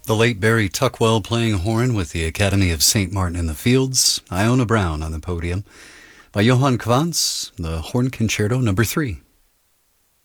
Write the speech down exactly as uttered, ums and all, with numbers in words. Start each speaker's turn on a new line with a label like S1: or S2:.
S1: The late Barry Tuckwell playing horn with the Academy of Saint Martin in the Fields. Iona Brown on the podium. By Johann Quantz, the Horn Concerto number three.